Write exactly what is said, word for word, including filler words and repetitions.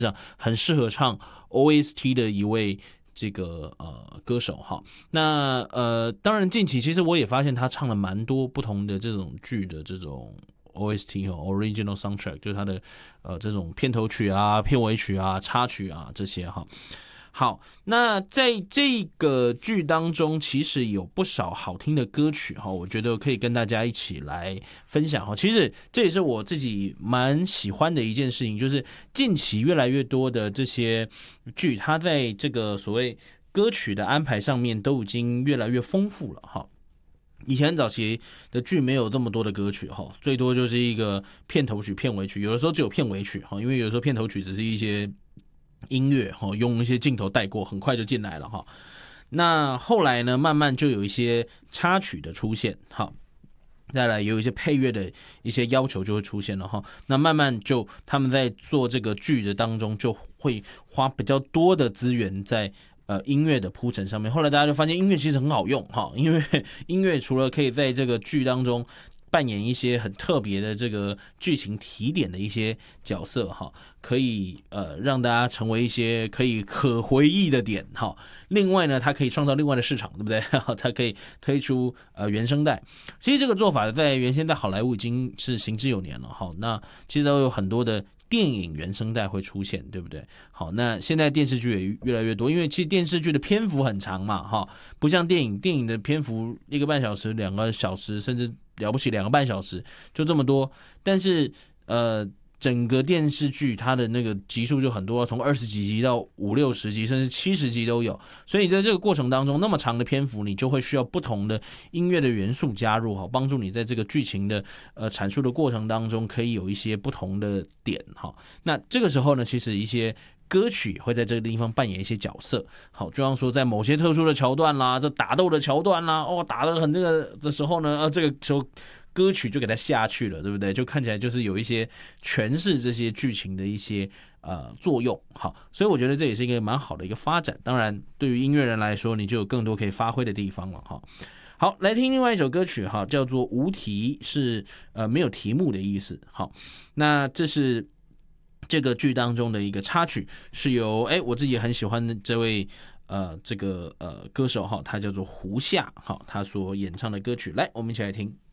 很适合唱 O S T 的一位这个呃歌手哈。那呃，当然近期其实我也发现他唱了蛮多不同的这种剧的这种 O S T 哈 ，Original Soundtrack， 就是他的呃这种片头曲啊、片尾曲啊、插曲啊这些哈。好，那在这个剧当中，其实有不少好听的歌曲哈，我觉得可以跟大家一起来分享哈。其实这也是我自己蛮喜欢的一件事情，就是近期越来越多的这些剧，它在这个所谓歌曲的安排上面都已经越来越丰富了哈。以前早期的剧没有这么多的歌曲哈，最多就是一个片头曲、片尾曲，有的时候只有片尾曲哈，因为有的时候片头曲只是一些音乐用一些镜头带过，很快就进来了哈。那后来呢，慢慢就有一些插曲的出现，好，再来有一些配乐的一些要求就会出现了哈。那慢慢就他们在做这个剧的当中，就会花比较多的资源在呃音乐的铺陈上面。后来大家就发现音乐其实很好用哈，因为音乐除了可以在这个剧当中扮演一些很特别的这个剧情提点的一些角色哈，可以呃让大家成为一些可以可回忆的点哈。另外呢，它可以创造另外的市场，对不对？它可以推出呃原声带。其实这个做法在原先在好莱坞已经是行之有年了哈。那其实都有很多的电影原声带会出现，对不对？好，那现在电视剧也越来越多，因为其实电视剧的篇幅很长嘛哈，不像电影，电影的篇幅一个半小时、两个小时，甚至了不起两个半小时，就这么多。但是呃。整个电视剧它的那个集数就很多，从二十几集到五六十集，甚至七十集都有。所以在这个过程当中，那么长的篇幅，你就会需要不同的音乐的元素加入，好帮助你在这个剧情的呃阐述的过程当中，可以有一些不同的点哈。那这个时候呢，其实一些歌曲会在这个地方扮演一些角色，好，就像说在某些特殊的桥段啦，这打斗的桥段啦，哦，打得很这个的时候呢，呃，这个时候。歌曲就给它下去了，对不对？就看起来就是有一些诠释这些剧情的一些呃作用，好，所以我觉得这也是一个蛮好的一个发展。当然，对于音乐人来说，你就有更多可以发挥的地方了哈。好，来听另外一首歌曲哈，叫做《无题》，是呃没有题目的意思。好，那这是这个剧当中的一个插曲，是由哎我自己很喜欢的这位。呃，这个呃歌手哈，他叫做胡夏，好，他所演唱的歌曲，来，我们一起来听。